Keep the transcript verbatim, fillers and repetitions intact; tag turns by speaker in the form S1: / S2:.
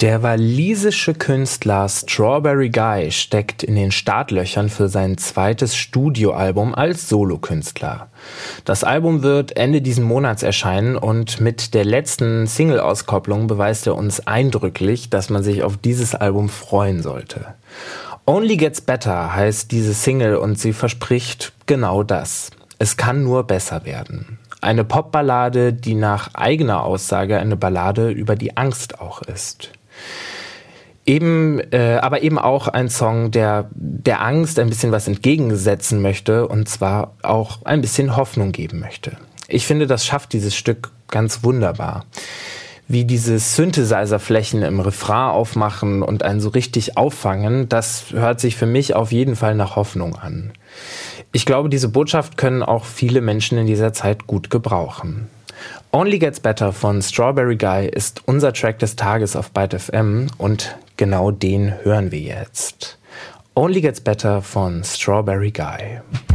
S1: Der walisische Künstler Strawberry Guy steckt in den Startlöchern für sein zweites Studioalbum als Solokünstler. Das Album wird Ende diesen Monats erscheinen und mit der letzten Single-Auskopplung beweist er uns eindrücklich, dass man sich auf dieses Album freuen sollte. Only Gets Better heißt diese Single und sie verspricht genau das. Es kann nur besser werden. Eine Popballade, die nach eigener Aussage eine Ballade über die Angst auch ist. Eben, äh, aber eben auch ein Song, der der Angst ein bisschen was entgegensetzen möchte und zwar auch ein bisschen Hoffnung geben möchte. Ich finde, das schafft dieses Stück ganz wunderbar. Wie diese Synthesizer-Flächen im Refrain aufmachen und einen so richtig auffangen, das hört sich für mich auf jeden Fall nach Hoffnung an. Ich glaube, diese Botschaft können auch viele Menschen in dieser Zeit gut gebrauchen. Only Gets Better von Strawberry Guy ist unser Track des Tages auf Byte F M und genau den hören wir jetzt. Only Gets Better von Strawberry Guy.